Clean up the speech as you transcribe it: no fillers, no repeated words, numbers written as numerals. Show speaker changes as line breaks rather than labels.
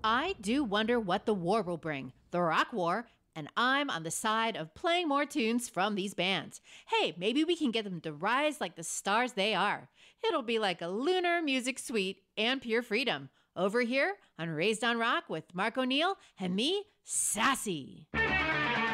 I do wonder what the war will bring. The Rock War, and I'm on the side of playing more tunes from these bands. Hey, maybe we can get them to rise like the stars they are. It'll be like a lunar music suite and pure freedom. Over here on Raised on Rock with Mark O'Neill and me, Sassy.